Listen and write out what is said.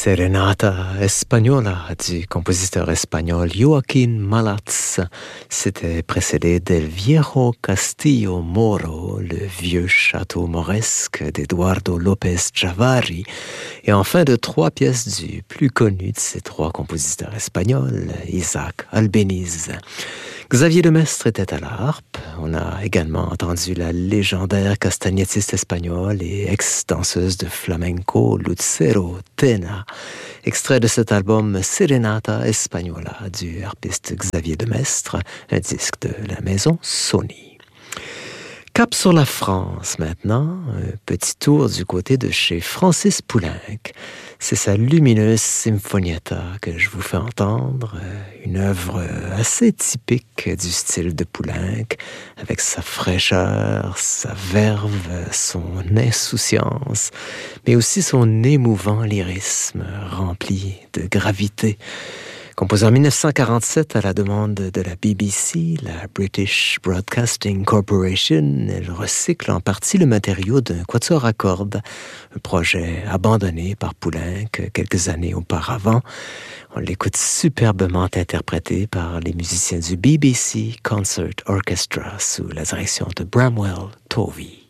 Serenata Española du compositeur espagnol Joaquín Malats. C'était précédé del Viejo Castillo Moro, le vieux château mauresque d'Eduardo López Javari. Et enfin de trois pièces du plus connu de ces trois compositeurs espagnols, Isaac Albéniz. Xavier Demestre était à la harpe. On a également entendu la légendaire castagnettiste espagnole et ex-danseuse de flamenco Lucero Tena, extrait de cet album Serenata Española du harpiste Xavier Demestre, un disque de la maison Sony. Cap sur la France maintenant, un petit tour du côté de chez Francis Poulenc. C'est sa lumineuse Sinfonietta que je vous fais entendre, une œuvre assez typique du style de Poulenc, avec sa fraîcheur, sa verve, son insouciance, mais aussi son émouvant lyrisme rempli de gravité. Composé en 1947 à la demande de la BBC, la British Broadcasting Corporation, elle recycle en partie le matériau d'un quatuor à cordes, un projet abandonné par Poulenc quelques années auparavant. On l'écoute superbement interprété par les musiciens du BBC Concert Orchestra sous la direction de Bramwell Tovey.